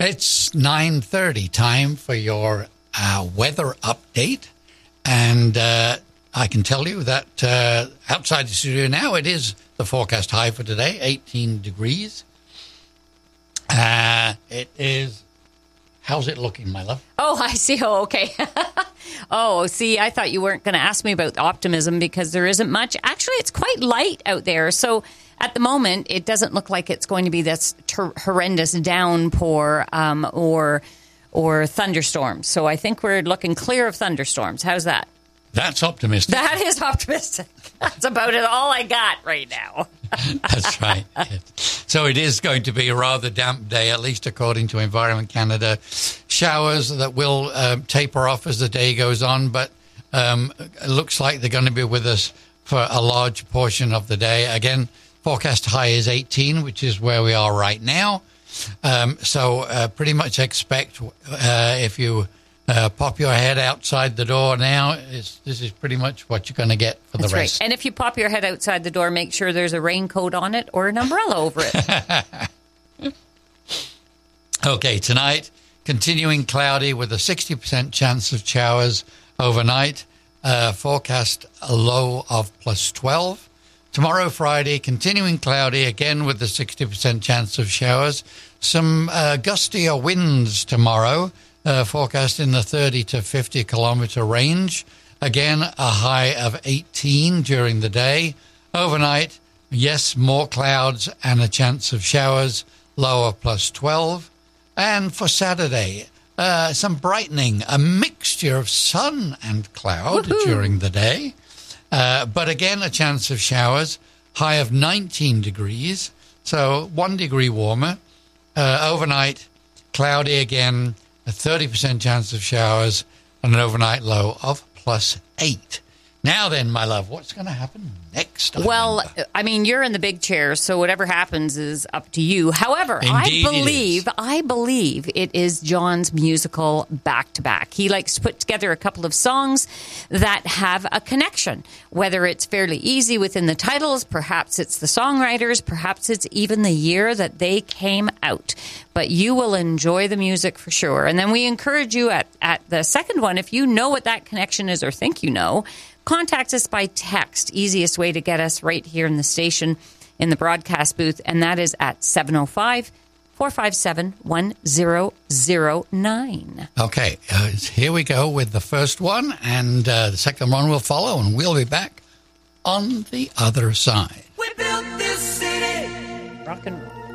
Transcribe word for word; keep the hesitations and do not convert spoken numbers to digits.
It's nine thirty, time for your uh, weather update. And uh, I can tell you that uh, outside the studio now, it is the forecast high for today, eighteen degrees. Uh, it is... How's it looking, my love? Oh, I see. Oh, okay. Oh, see, I thought you weren't going to ask me about optimism because there isn't much. Actually, it's quite light out there. So at the moment, it doesn't look like it's going to be this ter- horrendous downpour um, or or thunderstorms. So I think we're looking clear of thunderstorms. How's that? That's optimistic. That is optimistic. That's about it. All I got right now. That's right. So it is going to be a rather damp day, at least according to Environment Canada. Showers that will uh, taper off as the day goes on, but um, it looks like they're going to be with us for a large portion of the day. Again, forecast high is eighteen, which is where we are right now. Um, so uh, pretty much expect uh, if you uh, pop your head outside the door now, it's, this is pretty much what you're going to get for That's the rest. Right. And if you pop your head outside the door, make sure there's a raincoat on it or an umbrella over it. Okay, tonight, continuing cloudy with a sixty percent chance of showers overnight. Uh, forecast a low of plus twelve. Tomorrow, Friday, continuing cloudy again with a sixty percent chance of showers. Some uh, gustier winds tomorrow, uh, forecast in the thirty to fifty kilometer range. Again, a high of eighteen during the day. Overnight, yes, more clouds and a chance of showers, low of plus twelve. And for Saturday, uh, some brightening, a mixture of sun and cloud Woo-hoo. during the day. Uh, but again, a chance of showers, high of nineteen degrees, so one degree warmer. Uh, overnight, cloudy again, a thirty percent chance of showers, and an overnight low of plus eight. Now then, my love, what's going to happen next? I well, remember? I mean, you're in the big chair, so whatever happens is up to you. However, Indeed I believe, I believe it is John's musical back-to-back. He likes to put together a couple of songs that have a connection, whether it's fairly easy within the titles, perhaps it's the songwriters, perhaps it's even the year that they came out. But you will enjoy the music for sure. And then we encourage you at, at the second one, if you know what that connection is or think you know, contact us by text. Easiest way to get us right here in the station in the broadcast booth, and that is at seven oh five, four five seven, one oh oh nine. Okay, uh, here we go with the first one, and uh, the second one will follow, and we'll be back on the other side. We built this city. Rock and roll.